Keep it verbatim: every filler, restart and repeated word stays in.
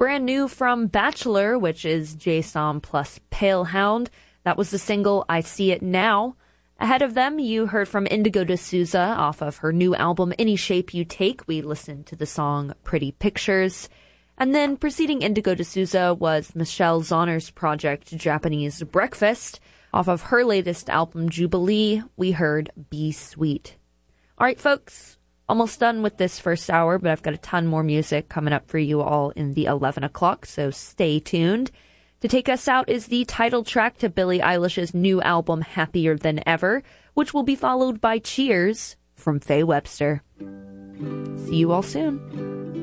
brand new from Bachelor, which is Jason plus Palehound. That was the single I See It Now. Ahead of them, you heard from Indigo D'Souza off of her new album Any Shape You Take. We listened to the song Pretty Pictures. And then preceding Indigo D'Souza was Michelle Zauner's project Japanese Breakfast. Off of her latest album Jubilee, we heard Be Sweet. All right, folks, almost done with this first hour, but I've got a ton more music coming up for you all in the eleven o'clock, so stay tuned. To take us out is the title track to Billie Eilish's new album Happier Than Ever, which will be followed by Cheers from Faye Webster. See you all soon.